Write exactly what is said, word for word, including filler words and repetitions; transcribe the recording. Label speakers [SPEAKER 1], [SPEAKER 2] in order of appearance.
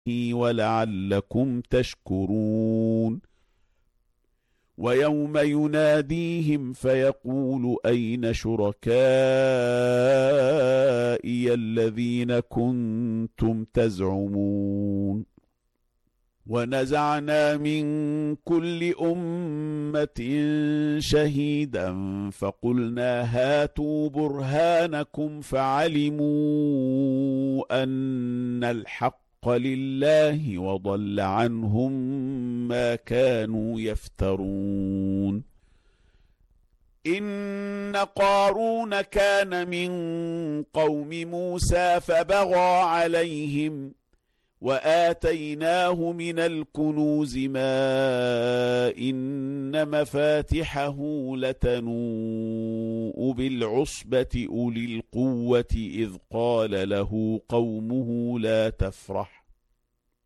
[SPEAKER 1] ولعلكم تشكرون ويوم يناديهم فيقول أين شركائي الذين كنتم تزعمون ونزعنا من كل أمة شهيدا فقلنا هاتوا برهانكم فعلموا أن الحق لله وضل عنهم ما كانوا يفترون إن قارون كان من قوم موسى فبغى عليهم وآتيناه من الكنوز ما إن مفاتحه لتنوء بالعصبة أولي القوة إذ قال له قومه لا تفرح